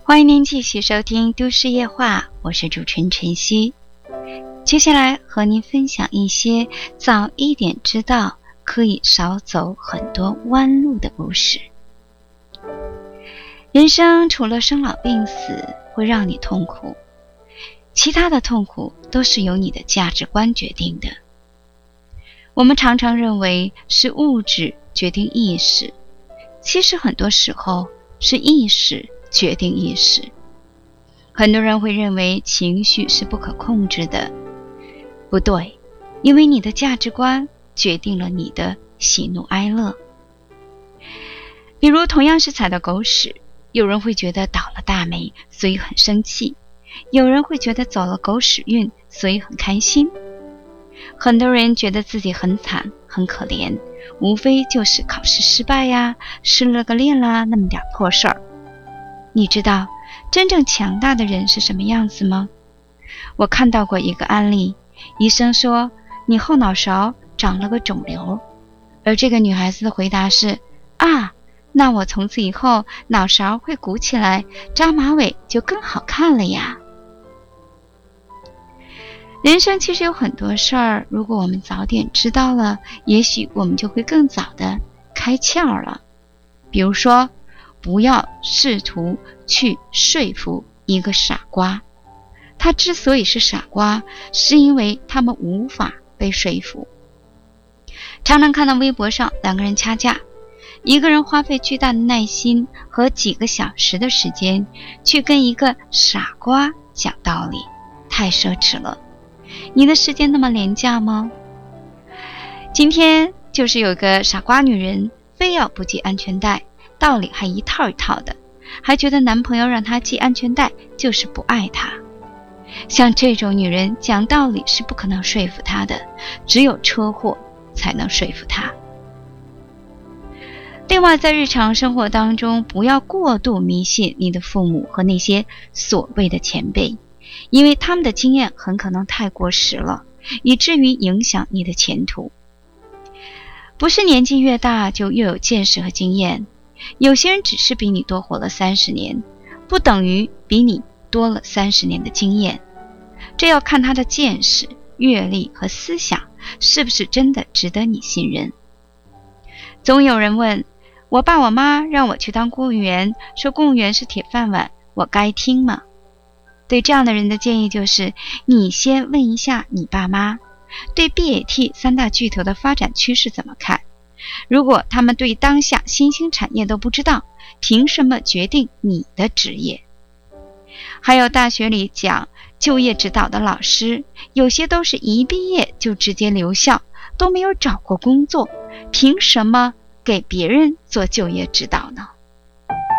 欢迎您继续收听都市夜话，我是主持人晨曦。接下来和您分享一些早一点知道可以少走很多弯路的故事。人生除了生老病死会让你痛苦，其他的痛苦都是由你的价值观决定的。我们常常认为是物质决定意识，其实很多时候是意识决定意识。很多人会认为情绪是不可控制的，不对，因为你的价值观决定了你的喜怒哀乐。比如同样是踩到狗屎，有人会觉得倒了大霉，所以很生气，有人会觉得走了狗屎运，所以很开心。很多人觉得自己很惨很可怜，无非就是考试失败呀，失了个恋啦，那么点破事儿。你知道真正强大的人是什么样子吗？我看到过一个案例，医生说你后脑勺长了个肿瘤，而这个女孩子的回答是那我从此以后脑勺会鼓起来，扎马尾就更好看了呀。人生其实有很多事儿，如果我们早点知道了，也许我们就会更早的开窍了。比如说，不要试图去说服一个傻瓜，他之所以是傻瓜，是因为他们无法被说服。常常看到微博上两个人掐架，一个人花费巨大的耐心和几个小时的时间去跟一个傻瓜讲道理，太奢侈了。你的时间那么廉价吗？今天就是有个傻瓜女人非要不系安全带，道理还一套一套的，还觉得男朋友让她系安全带就是不爱她。像这种女人讲道理是不可能说服她的，只有车祸才能说服她。另外，在日常生活当中，不要过度迷信你的父母和那些所谓的前辈，因为他们的经验很可能太过时了，以至于影响你的前途。不是年纪越大就越有见识和经验，有些人只是比你多活了30年，不等于比你多了30年的经验。这要看他的见识、阅历和思想是不是真的值得你信任。总有人问，我爸我妈让我去当公务员，说公务员是铁饭碗，我该听吗？对这样的人的建议就是，你先问一下你爸妈，对 BAT 3大巨头的发展趋势怎么看？如果他们对当下新兴产业都不知道，凭什么决定你的职业？还有大学里讲就业指导的老师，有些都是一毕业就直接留校，都没有找过工作，凭什么给别人做就业指导呢？